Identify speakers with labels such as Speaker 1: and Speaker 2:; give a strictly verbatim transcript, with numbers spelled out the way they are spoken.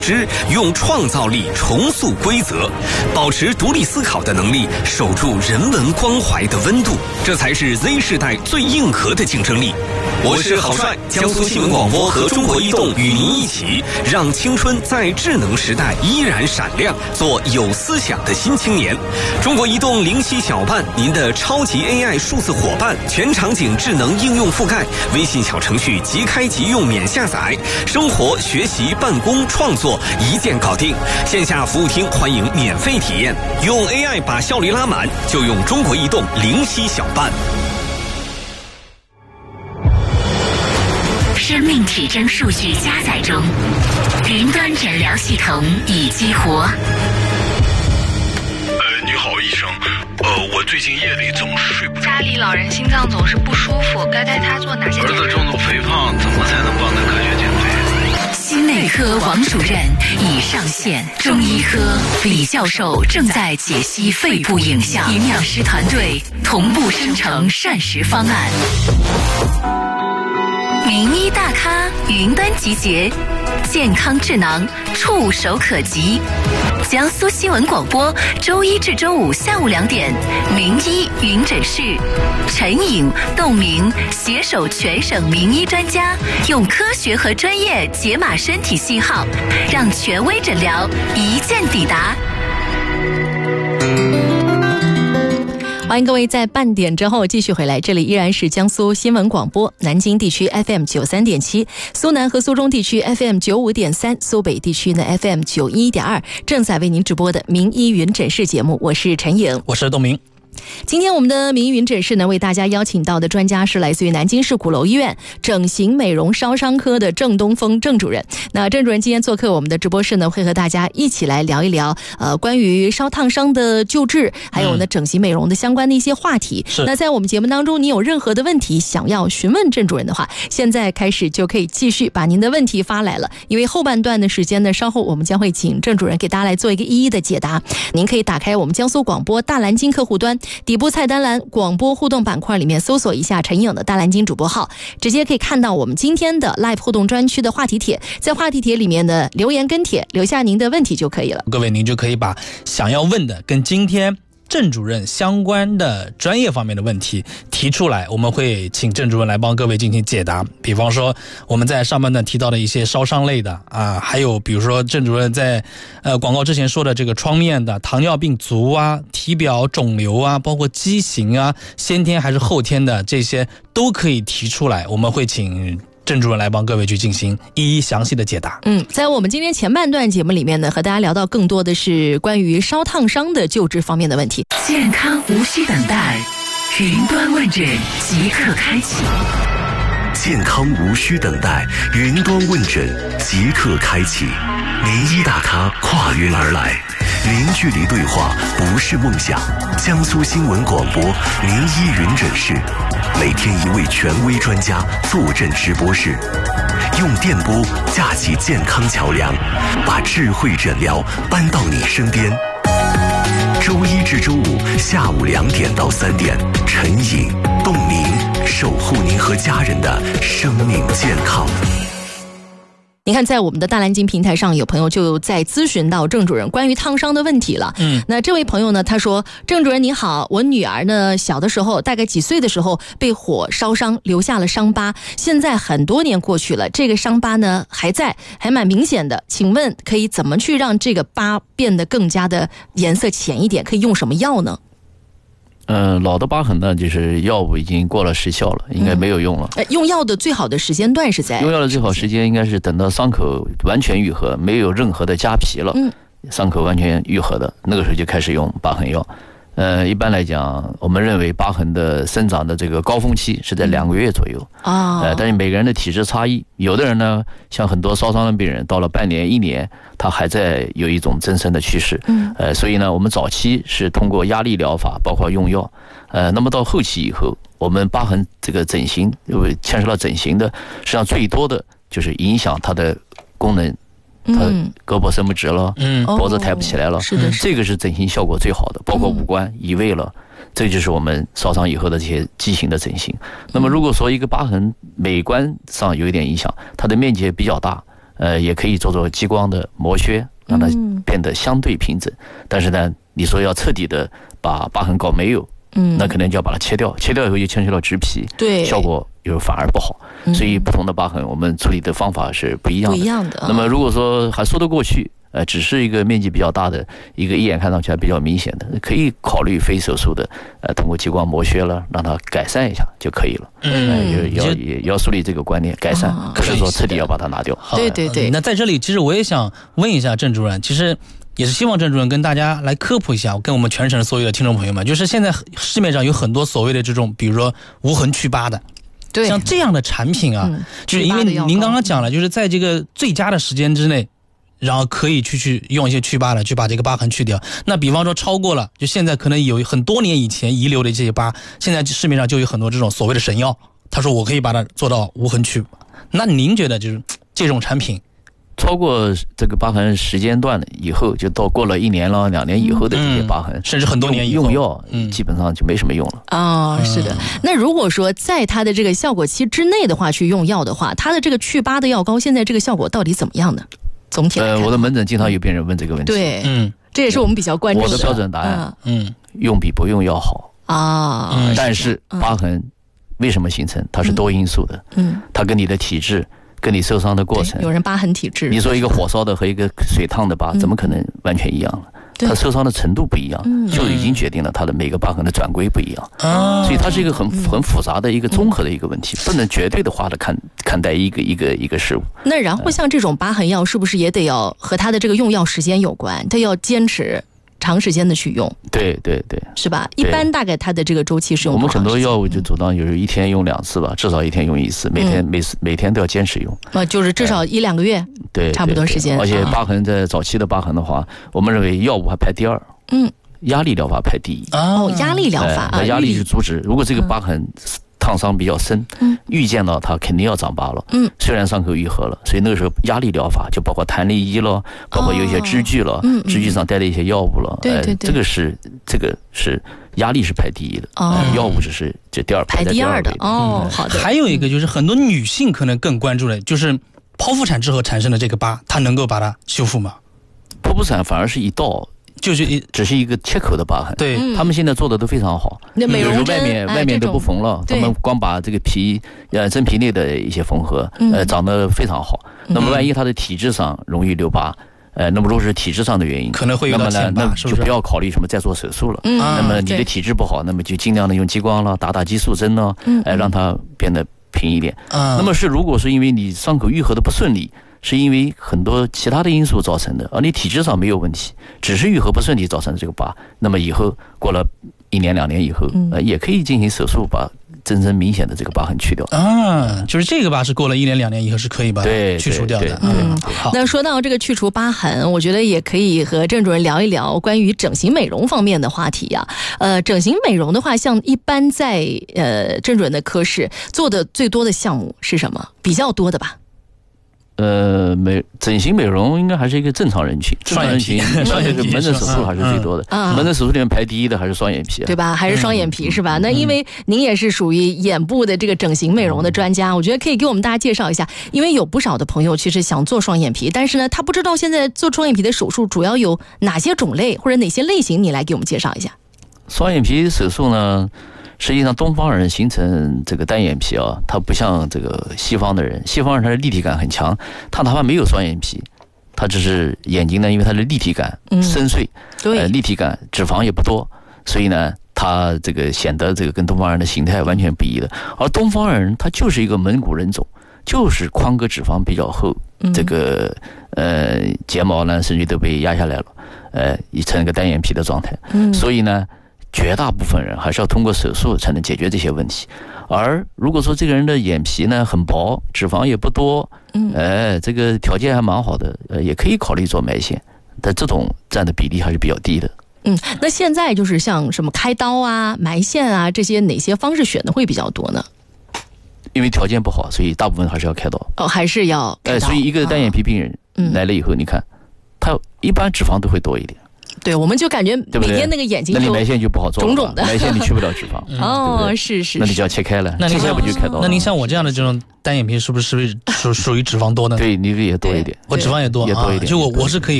Speaker 1: 之用创造力重塑规则，保持独立思考的能力，守住人文关怀的温度，这才是 Z 世代最硬核的竞争力。我是郝帅，江苏新闻广播和中国移动与您一起，让青春在智能时代依然闪亮，做有思想的新青年。中国移动零息小办，您的超级 A I 数字伙伴，全场景智能应用覆盖，微信小程序即开即用免下载，生活、学习、办公、创作一键搞定。线下服务厅欢迎免费体验，用 A I 把效率拉满，就用中国移动零息小办。
Speaker 2: 生命体征数据加载中，云端诊疗系统已激活。
Speaker 3: 呃，你好，医生。呃，我最近夜里总是睡不着。
Speaker 4: 家里老人心脏总是不舒服，该带他做哪些？
Speaker 3: 儿子重度肥胖，怎么才能帮他科学减肥？
Speaker 2: 心内科王主任已上线，中医科李教授正在解析肺部影像，营养师团队同步生成膳食方案。名医大咖云端集结，健康智囊触手可及。江苏新闻广播周一至周五下午两点，名医云诊室，陈颖、窦明携手全省名医专家，用科学和专业解码身体信号，让权威诊疗一键抵达。
Speaker 5: 欢迎各位在半点之后继续回来，这里依然是江苏新闻广播，南京地区 F M 九十三点七，苏南和苏中地区 F M 九十五点三，苏北地区呢 F M 九十一点二，正在为您直播的名医云诊室节目，我是陈颖，
Speaker 6: 我是窦明。
Speaker 5: 今天我们的名医云诊室呢，为大家邀请到的专家是来自于南京市鼓楼医院整形美容烧伤科的郑东风郑主任。那郑主任今天做客我们的直播室呢，会和大家一起来聊一聊呃关于烧烫伤的救治，还有呢整形美容的相关的一些话题。
Speaker 6: 是。
Speaker 5: 那在我们节目当中，你有任何的问题想要询问郑主任的话，现在开始就可以继续把您的问题发来了。因为后半段的时间呢，稍后我们将会请郑主任给大家来做一个一一的解答。您可以打开我们江苏广播大蓝鲸客户端。底部菜单栏广播互动板块里面搜索一下陈颖的大蓝鲸主播号，直接可以看到我们今天的 live 互动专区的话题帖，在话题帖里面的留言跟帖留下您的问题就可以了。
Speaker 6: 各位您就可以把想要问的跟今天郑主任相关的专业方面的问题提出来，我们会请郑主任来帮各位进行解答。比方说我们在上半段提到的一些烧伤类的啊，还有比如说郑主任在呃广告之前说的这个创面的糖尿病足啊、体表肿瘤啊，包括畸形啊，先天还是后天的，这些都可以提出来，我们会请郑主任来帮各位去进行一一详细的解答。
Speaker 5: 嗯，在我们今天前半段节目里面呢，和大家聊到更多的是关于烧烫伤的救治方面的问题。
Speaker 2: 健康无需等待，云端问诊即刻开启。
Speaker 7: 健康无需等待，云端问诊即刻开启。名医大咖跨云而来，零距离对话不是梦想。江苏新闻广播名医云诊室，每天一位权威专家坐镇直播室，用电波架起健康桥梁，把智慧诊疗搬到你身边。周一至周五下午两点到三点，陈颖、窦明守护您和家人的生命健康。
Speaker 5: 你看，在我们的大蓝鲸平台上，有朋友就在咨询到郑主任关于烫伤的问题了。
Speaker 6: 嗯，
Speaker 5: 那这位朋友呢，他说：“郑主任你好，我女儿呢小的时候，大概几岁的时候被火烧伤，留下了伤疤。现在很多年过去了，这个伤疤呢还在，还蛮明显的。请问可以怎么去让这个疤变得更加的颜色浅一点？可以用什么药呢？”
Speaker 8: 呃，老的疤痕呢，就是药物已经过了时效了，应该没有用了。
Speaker 5: 嗯、用药的最好的时间段是在？
Speaker 8: 用药的最好时间应该是等到伤口完全愈合，没有任何的痂皮了，嗯，伤口完全愈合的那个时候就开始用疤痕药。呃，一般来讲，我们认为疤痕的生长的这个高峰期是在两个月左右啊、嗯。呃，但是每个人的体质差异，有的人呢，像很多烧伤的病人，到了半年、一年，他还在有一种增生的趋势。嗯，呃，所以呢，我们早期是通过压力疗法，包括用药。呃，那么到后期以后，我们疤痕这个整形，因为牵涉到整形的，实际上最多的就是影响它的功能。他胳膊伸不直了，嗯，脖子抬不起来了，
Speaker 5: 是的，
Speaker 8: 这个是整形效果最好的，包括五官移位了，这就是我们烧伤以后的这些畸形的整形。那么如果说一个疤痕美观上有一点影响，它的面积也比较大， 呃，也可以做做激光的磨削，让它变得相对平整。但是呢，你说要彻底的把疤痕搞没有，嗯，那可能就要把它切掉，切掉以后就牵扯到植皮，
Speaker 5: 对，
Speaker 8: 效果又反而不好。所以不同的疤痕，我们处理的方法是不一样的。
Speaker 5: 不一样的。
Speaker 8: 那么如果说还说得过去。呃，只是一个面积比较大的一个，一眼看上去还比较明显的，可以考虑非手术的，呃，通过激光磨削了，让它改善一下就可以了。嗯，呃、要要也要树立这个观念，改善，不是说彻底要把它拿掉。
Speaker 5: 对对对。
Speaker 6: 那在这里，其实我也想问一下郑主任，其实也是希望郑主任跟大家来科普一下，跟我们全省所有的听众朋友们，就是现在市面上有很多所谓的这种，比如说无痕祛疤的。
Speaker 5: 对。
Speaker 6: 像这样的产品啊，嗯、就是因为您刚刚讲了，就是在这个最佳的时间之内。然后可以去去用一些祛疤的去把这个疤痕去掉。那比方说超过了，就现在可能有很多年以前遗留的这些疤，现在市面上就有很多这种所谓的神药，他说我可以把它做到无痕祛疤。那您觉得就是这种产品
Speaker 8: 超过这个疤痕时间段了以后，就到过了一年了、两年以后的这些疤痕，
Speaker 6: 嗯、甚至很多年以后
Speaker 8: 用药，嗯，基本上就没什么用了。
Speaker 5: 哦，是的。那如果说在它的这个效果期之内的话，去用药的话，它的这个祛疤的药膏现在这个效果到底怎么样呢？总体来看，
Speaker 8: 呃，我的门诊经常有病人问这个问题。
Speaker 5: 对，嗯，这也是我们比较关注的。
Speaker 8: 我的标准答案，嗯，用比不用要好啊。嗯，但是疤痕为什么形成？它是多因素的。嗯，它跟你的体质、跟你受伤的过程。
Speaker 5: 有人疤痕体质。
Speaker 8: 你说一个火烧的和一个水烫的疤，怎么可能完全一样了？它受伤的程度不一样，就已经决定了它的每个疤痕的转归不一样。啊，所以它是一个很很复杂的一个综合的一个问题，不能绝对的话的看看待一个一个一个事物。
Speaker 5: 那然后像这种疤痕药，是不是也得要和它的这个用药时间有关？它要坚持长时间的去用。
Speaker 8: 对对对，
Speaker 5: 是吧？一般大概它的这个周期是用多长时间？
Speaker 8: 我们很多药物就主张有一天用两次吧，至少一天用一次，每天、嗯、每次每天都要坚持用。
Speaker 5: 啊，就是至少一两个月，
Speaker 8: 对，
Speaker 5: 差不多时间。
Speaker 8: 而且疤痕在早期的疤痕的话，我们认为药物还排第二。嗯，压力疗法排第一。
Speaker 5: 哦，压力疗法，
Speaker 8: 那压力是阻止。如果这个疤痕烫伤比较深，嗯，预见到它肯定要长疤了，嗯，虽然伤口愈合了，所以那个时候压力疗法就包括弹力衣了，包括有一些支具了，嗯，支具上带的一些药物了，
Speaker 5: 对对对，
Speaker 8: 这个是这个是压力是排第一的，哦，药物只是这第二
Speaker 5: 排第二的。哦，好的。
Speaker 6: 还有一个就是很多女性可能更关注的，就是剖腹产之后产生的这个疤，它能够把它修复吗？
Speaker 8: 剖腹产反而是一道。就是一只是一个切口的疤痕，
Speaker 6: 对，
Speaker 8: 他们现在做的都非常好，
Speaker 5: 那美容
Speaker 8: 外面外面都不缝了，他们光把这个皮呃真皮内的一些缝合，呃长得非常好。那么万一他的体质上容易留疤，呃，那么如果是体质上的原因，
Speaker 6: 可能会有到前疤，
Speaker 8: 那就不要考虑什么再做手术了。那么你的体质不好，那么就尽量的用激光了，打打激素针了，哎，让它变得平一点。那么是如果是因为你伤口愈合的不顺利。是因为很多其他的因素造成的，而你体质上没有问题，只是愈合不顺利造成的这个疤，那么以后过了一年两年以后，呃，也可以进行手术把真正明显的这个疤痕去掉
Speaker 6: 啊，就是这个疤是过了一年两年以后是可以把它去除掉的。
Speaker 5: 嗯，好。那说到这个去除疤痕，我觉得也可以和郑主任聊一聊关于整形美容方面的话题呀、啊。呃，整形美容的话，像一般在呃郑主任的科室做的最多的项目是什么？比较多的吧？
Speaker 8: 呃，美整形美容应该还是一个正常人群，
Speaker 6: 双眼皮，
Speaker 8: 双眼皮门诊手术还是最多的。嗯、门诊手术里面排第一的还是双眼皮、啊，
Speaker 5: 对吧？还是双眼皮、嗯、是吧？那因为您也是属于眼部的这个整形美容的专家，嗯、我觉得可以给我们大家介绍一下。因为有不少的朋友其实想做双眼皮，但是呢，他不知道现在做双眼皮的手术主要有哪些种类或者哪些类型，你来给我们介绍一下。
Speaker 8: 双眼皮手术呢？实际上，东方人形成这个单眼皮啊，它不像这个西方的人，西方人他的立体感很强，他哪怕没有双眼皮，他只是眼睛呢，因为它的立体感深邃，嗯、呃，立体感脂肪也不多，所以呢，他这个显得这个跟东方人的形态完全不一的。而东方人他就是一个蒙古人种，就是眶隔脂肪比较厚，嗯、这个呃睫毛呢甚至都被压下来了，呃，成一个单眼皮的状态，嗯、所以呢。绝大部分人还是要通过手术才能解决这些问题，而如果说这个人的眼皮呢很薄，脂肪也不多，嗯，哎，这个条件还蛮好的，呃，也可以考虑做埋线，但这种占的比例还是比较低的。
Speaker 5: 嗯，那现在就是像什么开刀啊、埋线啊这些，哪些方式选的会比较多呢？
Speaker 8: 因为条件不好，所以大部分还是要开刀。
Speaker 5: 哦，还是要开刀。
Speaker 8: 哎，所以一个单眼皮病人来了以后，啊、你看，他一般脂肪都会多一点。
Speaker 5: 对，我们就感觉每天那个眼睛
Speaker 8: 那你埋线就不好做了，
Speaker 5: 肿肿的，
Speaker 8: 埋线你去不了脂肪。
Speaker 5: 哦，是是，
Speaker 8: 那你就要切开了，
Speaker 6: 那
Speaker 8: 切开不就开刀了？
Speaker 6: 那您像我这样的这种单眼皮，是不是属属属于脂肪多呢？
Speaker 8: 对，你的也多一点，
Speaker 6: 我脂肪也多，
Speaker 8: 也多一点。
Speaker 6: 就我我是可以